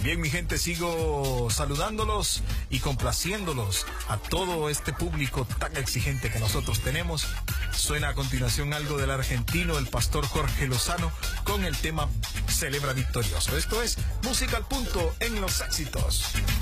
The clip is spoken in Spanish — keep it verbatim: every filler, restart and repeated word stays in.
Bien, mi gente, sigo saludándolos y complaciéndolos a todo este público tan exigente que nosotros tenemos. Suena a continuación algo del argentino, el pastor Jorge Lozano, con el tema Celebra Victorioso. Esto es Música al Punto en Los Éxitos.